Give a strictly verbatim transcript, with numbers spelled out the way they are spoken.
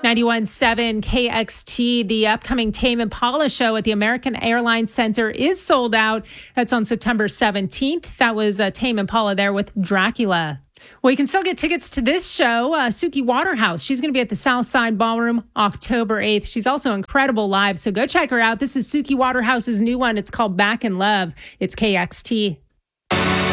ninety-one point seven K X T, the upcoming Tame Impala show at the American Airlines Center is sold out. That's on September seventeenth. That was uh, Tame Impala there with Dracula. Well, you can still get tickets to this show. Uh, Suki Waterhouse, she's going to be at the Southside Ballroom October eighth. She's also incredible live, so go check her out. This is Suki Waterhouse's new one. It's called Back in Love. It's K X T.